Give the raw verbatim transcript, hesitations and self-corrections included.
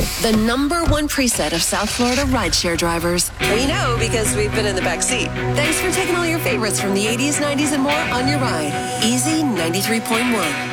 The number one preset of South Florida rideshare drivers. We know because we've been in the back seat. Thanks for taking all your favorites from the eighties, nineties, and more on your ride. Easy ninety-three point one.